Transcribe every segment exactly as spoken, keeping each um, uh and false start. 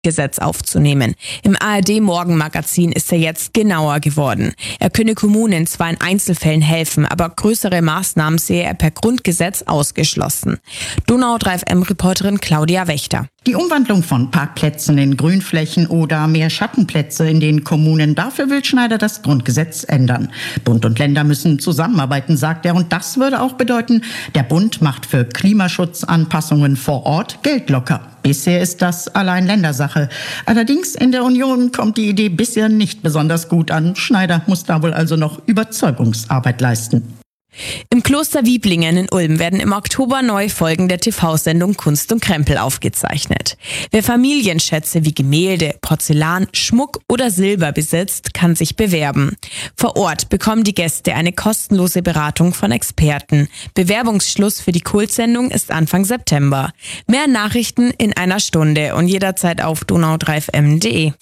Grundgesetz aufzunehmen. Im A R D-Morgenmagazin ist er jetzt genauer geworden. Er könne Kommunen zwar in Einzelfällen helfen, aber größere Maßnahmen sehe er per Grundgesetz ausgeschlossen. Donau drei F M-Reporterin Claudia Wächter. Die Umwandlung von Parkplätzen in Grünflächen oder mehr Schattenplätze in den Kommunen, dafür will Schneider das Grundgesetz ändern. Bund und Länder müssen zusammenarbeiten, sagt er, und das würde auch bedeuten, der Bund macht für Klimaschutzanpassungen vor Ort Geld locker. Bisher ist das allein Ländersache. Allerdings in der Union kommt die Idee bisher nicht besonders gut an. Schneider muss da wohl also noch Überzeugungsarbeit leisten. Im Kloster Wieblingen in Ulm werden im Oktober neue Folgen der T V-Sendung Kunst und Krempel aufgezeichnet. Wer Familienschätze wie Gemälde, Porzellan, Schmuck oder Silber besitzt, kann sich bewerben. Vor Ort bekommen die Gäste eine kostenlose Beratung von Experten. Bewerbungsschluss für die Kultsendung ist Anfang September. Mehr Nachrichten in einer Stunde und jederzeit auf donau drei f m punkt de.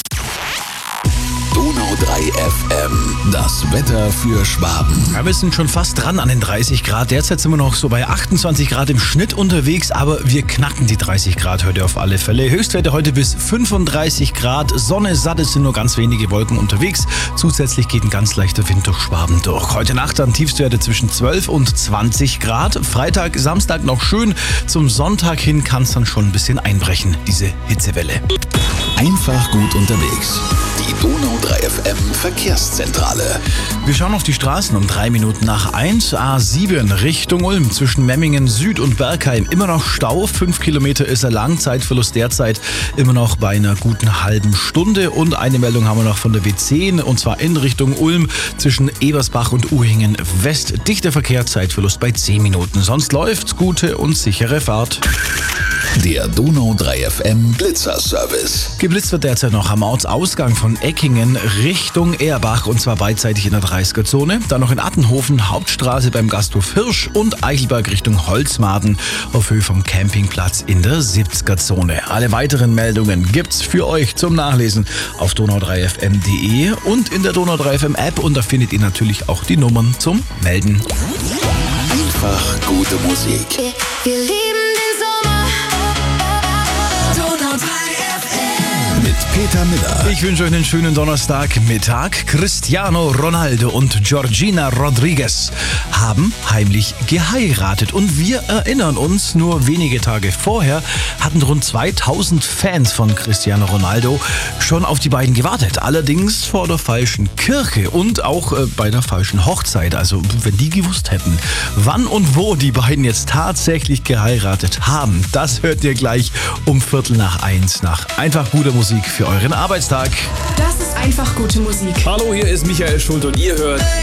Donau drei F M, das Wetter für Schwaben. Ja, wir sind schon fast dran an den dreißig Grad. Derzeit sind wir noch so bei achtundzwanzig Grad im Schnitt unterwegs, aber wir knacken die dreißig Grad heute auf alle Fälle. Höchstwerte heute bis fünfunddreißig Grad. Sonne satt, es sind nur ganz wenige Wolken unterwegs. Zusätzlich geht ein ganz leichter Wind durch Schwaben durch. Heute Nacht dann Tiefstwerte zwischen zwölf und zwanzig Grad. Freitag, Samstag noch schön. Zum Sonntag hin kann es dann schon ein bisschen einbrechen, diese Hitzewelle. Einfach gut unterwegs. Die Donau drei F M Verkehrszentrale. Wir schauen auf die Straßen um drei Minuten nach eins. A sieben Richtung Ulm zwischen Memmingen Süd und Bergheim. Immer noch Stau. Fünf Kilometer ist er lang. Zeitverlust derzeit immer noch bei einer guten halben Stunde. Und eine Meldung haben wir noch von der W zehn. Und zwar in Richtung Ulm zwischen Ebersbach und Uhingen West. Dichter Verkehr, Zeitverlust bei zehn Minuten. Sonst läuft's. Gute und sichere Fahrt. Der Donau drei F M Blitzerservice. Geblitzt wird derzeit noch am Ortsausgang von Eckingen Richtung Erbach und zwar beidseitig in der dreißiger-Zone. Dann noch in Attenhofen, Hauptstraße beim Gasthof Hirsch und Eichelberg Richtung Holzmaden auf Höhe vom Campingplatz in der siebziger-Zone. Alle weiteren Meldungen gibt's für euch zum Nachlesen auf donau drei f m punkt de und in der Donau drei F M App und da findet ihr natürlich auch die Nummern zum Melden. Einfach gute Musik. Wir lieben den Sommer. Donau drei F M. Mit Peter Miller. Ich wünsche euch einen schönen Donnerstagmittag. Cristiano Ronaldo und Georgina Rodriguez haben heimlich geheiratet. Und wir erinnern uns, nur wenige Tage vorher hatten rund zweitausend Fans von Cristiano Ronaldo schon auf die beiden gewartet. Allerdings vor der falschen Kirche und auch äh, bei der falschen Hochzeit. Also wenn die gewusst hätten, wann und wo die beiden jetzt tatsächlich geheiratet haben, das hört ihr gleich um Viertel nach eins nach einfach guter Musik für euren Arbeitstag. Das ist einfach gute Musik. Hallo, hier ist Michael Schult und ihr hört